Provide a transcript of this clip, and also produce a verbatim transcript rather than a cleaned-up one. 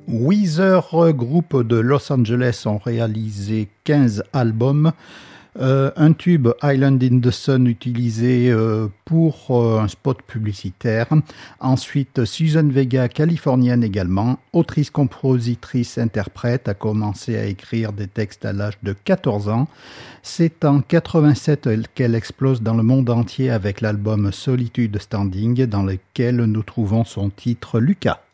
Weezer, groupe de Los Angeles, ont réalisé quinze albums. Euh, un tube, Island in the Sun, utilisé euh, pour euh, un spot publicitaire. Ensuite, Susan Vega, californienne également, autrice, compositrice, interprète, a commencé à écrire des textes à l'âge de quatorze ans. C'est en quatre-vingt-sept qu'elle explose dans le monde entier avec l'album Solitude Standing, dans lequel nous trouvons son titre Lucas.